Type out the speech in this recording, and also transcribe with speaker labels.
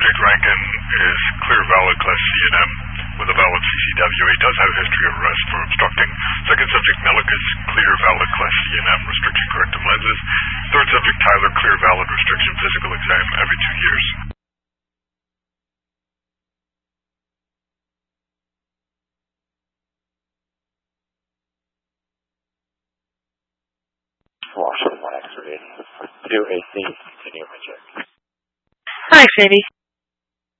Speaker 1: subject Rankin is clear valid class C&M with a valid CCWA, does have history of arrest for obstructing. Second subject Melicus, clear valid class C&M, restriction corrective lenses. Third subject Tyler, clear valid restriction physical exam every 2 years.
Speaker 2: Washington 1 X-ray 2AC, continue my check.
Speaker 3: Hi, Sadie.